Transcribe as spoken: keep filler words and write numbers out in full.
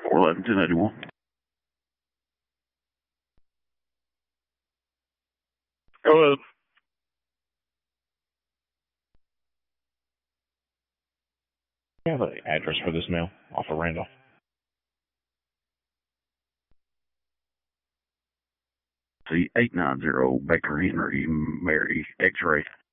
four eleven, ten eighty-one. Hello. Do you have an address for this mail off of Randall? See, eight nine zero Baker Henry, Mary, X-ray.